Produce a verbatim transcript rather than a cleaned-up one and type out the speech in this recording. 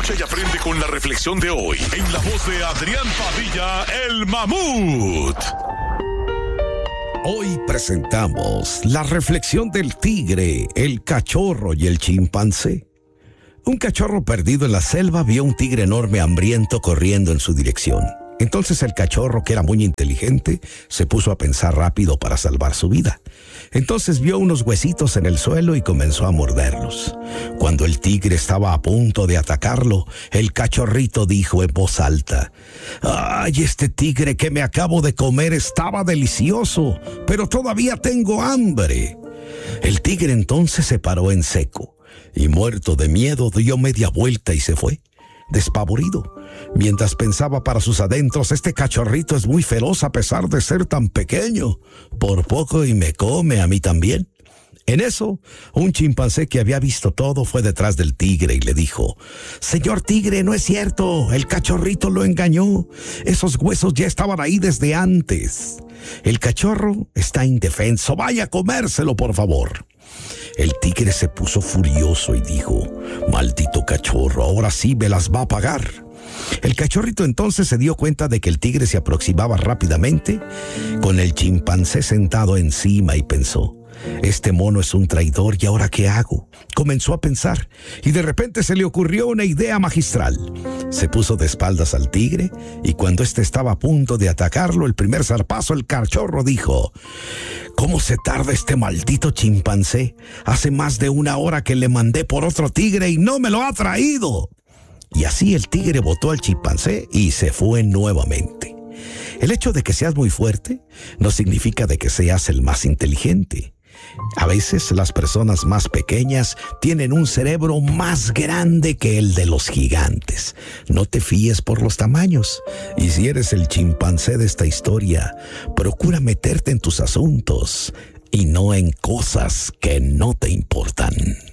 Escucha y aprende con la reflexión de hoy en la voz de Adrián Padilla, el Mamut. Hoy presentamos la reflexión del tigre, el cachorro y el chimpancé. Un cachorro perdido en la selva vio un tigre enorme hambriento corriendo en su dirección. Entonces el cachorro, que era muy inteligente, se puso a pensar rápido para salvar su vida. Entonces vio unos huesitos en el suelo y comenzó a morderlos. Cuando el tigre estaba a punto de atacarlo, el cachorrito dijo en voz alta: ¡Ay, este tigre que me acabo de comer estaba delicioso, pero todavía tengo hambre! El tigre entonces se paró en seco y, muerto de miedo, dio media vuelta y se fue, despavorido. Mientras pensaba para sus adentros: este cachorrito es muy feroz a pesar de ser tan pequeño. Por poco y me come a mí también. En eso, un chimpancé que había visto todo fue detrás del tigre y le dijo: Señor tigre, no es cierto, el cachorrito lo engañó. Esos huesos ya estaban ahí desde antes. El cachorro está indefenso, vaya a comérselo, por favor. El tigre se puso furioso y dijo: Maldito cachorro, ahora sí me las va a pagar. El cachorrito entonces se dio cuenta de que el tigre se aproximaba rápidamente, con el chimpancé sentado encima, y pensó: este mono es un traidor, ¿y ahora qué hago? Comenzó a pensar, y de repente se le ocurrió una idea magistral. Se puso de espaldas al tigre, y cuando éste estaba a punto de atacarlo, el primer zarpazo, el cachorro dijo: ¿Cómo se tarda este maldito chimpancé? Hace más de una hora que le mandé por otro tigre y no me lo ha traído. Y así el tigre botó al chimpancé y se fue nuevamente. El hecho de que seas muy fuerte no significa de que seas el más inteligente. A veces las personas más pequeñas tienen un cerebro más grande que el de los gigantes. No te fíes por los tamaños. Y si eres el chimpancé de esta historia, procura meterte en tus asuntos y no en cosas que no te importan.